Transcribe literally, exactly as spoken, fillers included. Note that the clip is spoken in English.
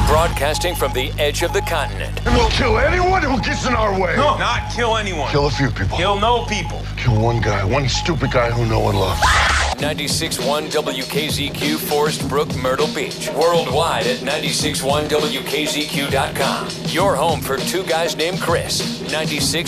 Broadcasting from the edge of the continent. And we'll kill anyone who gets in our way. No, not kill anyone. Kill a few people. Kill no people. Kill one guy, one stupid guy who no one loves. ninety-six point one W K Z Q, Forest Brook, Myrtle Beach. Worldwide at ninety-six point one W K Z Q dot com. Your home for two guys named Chris. ninety-six